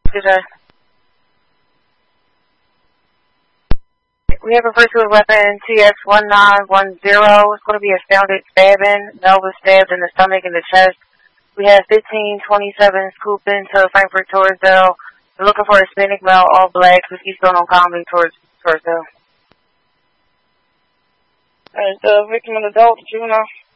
Good day. We have a pursuit weapon TX-1910. It's going to be a founded stabbing. Mel was stabbed in the stomach and the chest. We have 1527 Scoop into Frankfurt Torresdale. We're looking for a Hispanic male, all black, with Eastern on Comedy towards Torresdale. Alright, the victim an adult, juvenile?